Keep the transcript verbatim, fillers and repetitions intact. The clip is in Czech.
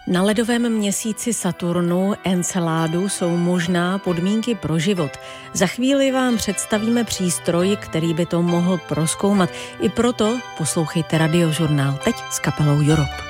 Na ledovém měsíci Saturnu Enceládu jsou možná podmínky pro život. Za chvíli vám představíme přístroj, který by to mohl prozkoumat. I proto poslouchejte Radiožurnál teď s kapelou Europe.